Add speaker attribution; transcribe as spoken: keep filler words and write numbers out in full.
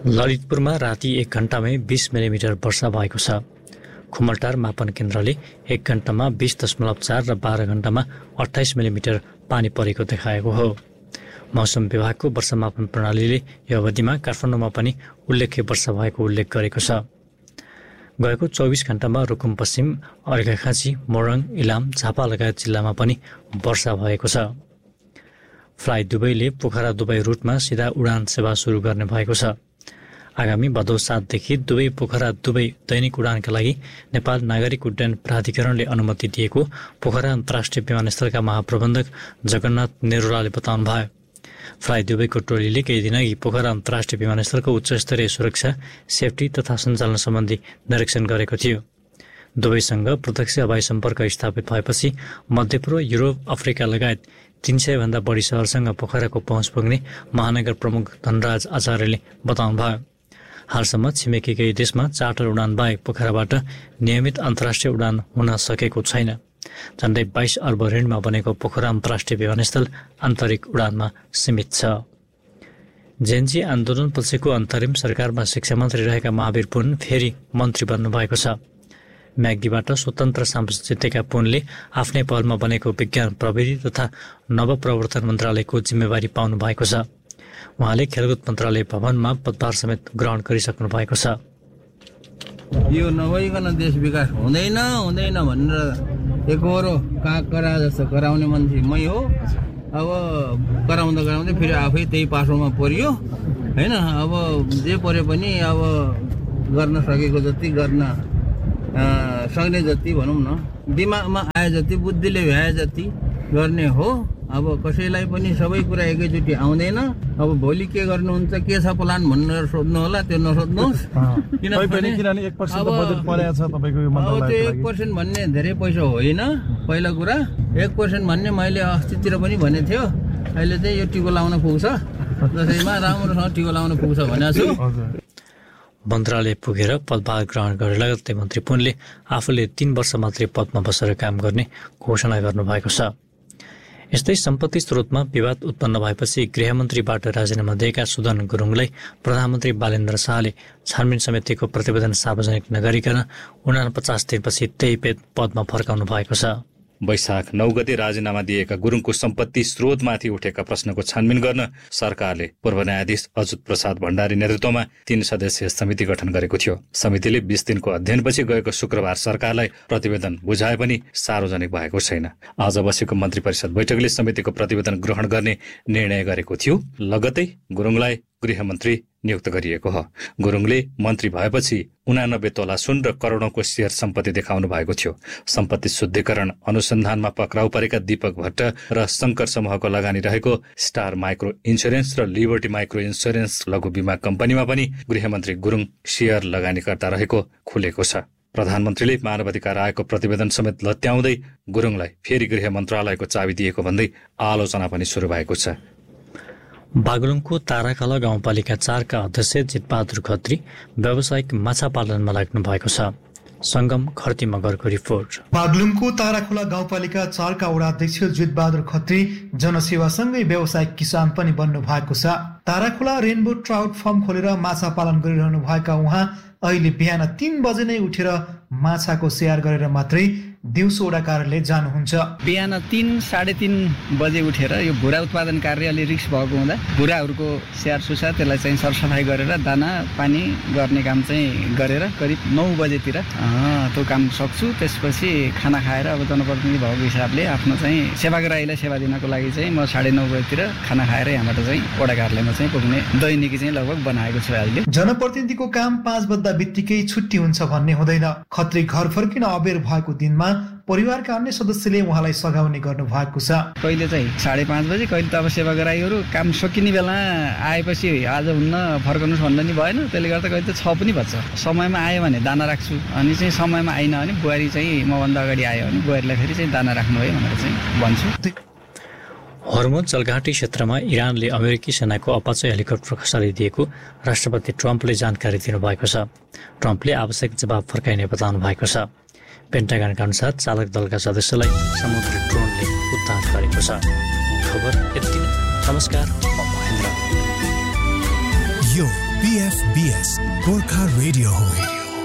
Speaker 1: ललितपुरमा राति एक घण्टामै बीस मिलिमिटर वर्षा भएको छ। खुमलटार मापन केन्द्रले एक घण्टामा बीस दशमलव चार र बाह्र घण्टामा अठाइस मिलिमिटर पानी परेको देखाएको हो। मौसम विभागको वर्षा मापन प्रणालीले यो अवधिमा काठमाडौँमा पनि उल्लेख्य वर्षा भएको उल्लेख गरेको छ। गएको चौबिस घण्टामा रुकुम पश्चिम, अर्घाखाँची, मोरङ, इलाम, झापा लगायत जिल्लामा पनि वर्षा भएको छ। फ्लाइ दुबईले पोखरा दुबई रुटमा सिधा उडान सेवा सुरु गर्ने भएको छ। आगामी भदौ सातदेखि दुबई पोखरा दुबई दैनिक उडानका लागि नेपाल नागरिक उड्डयन प्राधिकरणले अनुमति दिएको पोखरा अन्तर्राष्ट्रिय विमानस्थलका महाप्रबन्धक जगन्नाथ नेरोलाले बताउनु भयो। फ्लाइ दुबईको टोलीले केही दिनअघि पोखरा अन्तर्राष्ट्रिय विमानस्थलको उच्चस्तरीय सुरक्षा, सेफ्टी तथा सञ्चालन सम्बन्धी निरीक्षण गरेको थियो। दुबईसँग प्रत्यक्ष हवाई सम्पर्क स्थापित भएपछि मध्यपूर्व, युरोप, अफ्रिका लगायत तीन सय भन्दा बढी शहरसँग पोखराको पहुँच पुग्ने महानगर प्रमुख धनराज आचार्यले बताउनु भयो। हालसम्म छिमेकी केही देशमा चार्टर उडान बाहेक पोखराबाट नियमित अन्तर्राष्ट्रिय उडान हुन सकेको छैन। झन्डै बाइस अर्ब ऋणमा बनेको पोखरा अन्तर्राष्ट्रिय विमानस्थल आन्तरिक उडानमा सीमित छ। जेएनजी आन्दोलनपछिको अन्तरिम सरकारमा शिक्षा मन्त्री रहेका महावीर पुन फेरि मन्त्री बन्नुभएको छ। म्याग्दीबाट स्वतन्त्र सांसद जितेका पुनले आफ्नै पहलमा बनेको विज्ञान प्रविधि तथा नवप्रवर्तन मन्त्रालयको जिम्मेवारी पाउनु भएको छ। उहाँले खेलकुद मन्त्रालय भवनमा पदभार समेत ग्रहण गरिसक्नु भएको छ।
Speaker 2: यो नभइकन देश विकास हुँदैन हुँदैन भनेर एकहोरो काग करा जस्तो कराउने मान्छे मै हो। अब कराउँदा कराउँदै फेरि आफै त्यही पासोमा परियो होइन। अब जे परे पनि अब गर्न सकेको जति गर्न सक्ने जति भनौँ न, दिमागमा आए जति, बुद्धिले भ्याए जति गर्ने हो। अब कसैलाई पनि सबै कुरा एकैचोटि आउँदैन। अब भोलि के गर्नुहुन्छ, के छ प्लान भनेर सोध्नु होला, त्यो नसोध्नुहोस्। किनभने अब त्यो एक पर्सेन्ट भन्ने धेरै पैसा होइन। पहिला कुरा एक पर्सेन्ट भन्ने मैले अस्तितिर पनि भनेको थियो। अहिले चाहिँ यो टिको लाउन पुग्छ, जसैमा राम्रोसँग टिको लाउन पुग्छ भनेको छु।
Speaker 1: मन्त्रालय पुगेर पदभार ग्रहण गरेर लगत्तै मन्त्री पुनले आफूले तीन वर्ष मात्रै पदमा बसेर काम गर्ने घोषणा गर्नुभएको छ। यस्तै सम्पत्ति स्रोतमा विवाद उत्पन्न भएपछि गृहमन्त्रीबाट राजीनामा दिएका सुदन गुरुङलाई प्रधानमन्त्री बालेन्द्र शाहले छानबिन समितिको प्रतिवेदन सार्वजनिक नगरिकन उनापचास दिनपछि त्यही पदमा फर्काउनु भएको छ।
Speaker 3: वैशाख नौ गते राजीनामा दिएका गुरुङको सम्पत्ति स्रोतमाथि उठेका प्रश्नको छानबिन गर्न सरकारले पूर्व न्यायाधीश अच्युत प्रसाद भण्डारी नेतृत्वमा तीन सदस्यीय समिति गठन गरेको थियो। समितिले बीस दिनको अध्ययनपछि गएको शुक्रबार सरकारलाई प्रतिवेदन बुझाए पनि सार्वजनिक भएको छैन। आज बसेको मन्त्री परिषद बैठकले समितिको प्रतिवेदन ग्रहण गर्ने निर्णय गरेको थियो। लगतै गुरुङलाई गृहमन्त्री नियुक्त गरिएको हो। गुरुङले मन्त्री भएपछि उनानब्बे तोला सुन र करोडौंको शेयर सम्पत्ति देखाउनु भएको थियो। सम्पत्ति शुद्धिकरण अनुसन्धानमा पक्राउ परेका दीपक भट्ट र शङ्कर समूहको लगानी रहेको स्टार माइक्रो इन्स्योरेन्स र लिबर्टी माइक्रो इन्स्योरेन्स लघु बीमा कम्पनीमा पनि गृहमन्त्री गुरुङ शेयर लगानीकर्ता रहेको खुलेको छ। प्रधानमन्त्रीले मानवाधिकार आयोगको प्रतिवेदन समेत लत्याउँदै गुरुङलाई फेरि गृह मन्त्रालयको चाबी दिएको भन्दै आलोचना पनि सुरु भएको छ।
Speaker 1: बागलुङको ताराखला गाउँपालिका चारका अध्यक्ष जितबहादुर खत्री व्यावसायिक माछा पालनमा लाग्नु भएको छ। संगम खर्ती मगरको रिपोर्ट।
Speaker 4: बागलुङको ताराखोला गाउँपालिका चारका वडा अध्यक्ष जितबहादुर खत्री जनसेवासँगै व्यावसायिक किसान पनि बन्नु भएको छ। ताराखोला रेनबो ट्राउट फार्म खोलेर माछा पालन गरिरहनु भएका उहाँ अहिले बिहान तीन बजे नै उठेर माछाको स्याहार गरेर मात्रै दिउँसो वडा कार्यालय जानुहुन्छ।
Speaker 5: बिहान तीन साढे तीन बजे उठेर यो भुरा उत्पादन कार्य अलि रिस्क भएको हुँदा भुराहरूको स्याहार सुसार त्यसलाई चाहिँ सरसफाइ गरेर दाना पानी गर्ने काम चाहिँ गरेर करिब नौ बजेतिर त्यो काम सक्छु। त्यसपछि खाना खाएर अब जनप्रतिनिधि भएको हिसाबले आफ्नो चाहिँ सेवाग्राहीलाई सेवा दिनको लागि चाहिँ म साढे नौ बजेतिर खाना खाएर यहाँबाट चाहिँ वडा कार्यालयमा चाहिँ पुग्ने दैनिकी चाहिँ लगभग बनाएको छु। अहिले
Speaker 4: जनप्रतिनिधिको काम पाँच बज्दा बित्तिकै छुट्टी हुन्छ भन्ने हुँदैन। खत्री घर फर्किन अबेर भएको दिनमा परिवारका अन्य सदस्यले उहाँलाई सघाउने गर्नु भएको छ।
Speaker 5: कहिले चाहिँ साढे पाँच बजे, कहिले त अब सेवाग्राहीहरू काम सकिने बेला आएपछि आज हुन्न फर्कनुहोस् भन्दा नि भएन। त्यसले गर्दा कहिले त छ पनि बज्छ। समयमा आयो भने दाना राख्छु, अनि चाहिँ समयमा आइन भने बुहारी चाहिँ मभन्दा अगाडि आयो भने बुहारीलाई फेरि चाहिँ दाना राख्नु है भनेर चाहिँ भन्छु।
Speaker 1: हर्मुज जलघाटी क्षेत्रमा इरानले अमेरिकी सेनाको अपाचे हेलिकप्टर खसालिदिएको राष्ट्रपति ट्रम्पले जानकारी दिनुभएको छ। ट्रम्पले आवश्यक जवाब फर्काइने बताउनु भएको छ। पेन्टागनका अनुसार चालक दलका सदस्यलाई समुद्री ड्रोनले उद्धार गरेको छ। खबर यति नै। नमस्कार, म महेन्द्र।
Speaker 6: यो P F be S Gorkha radio हो।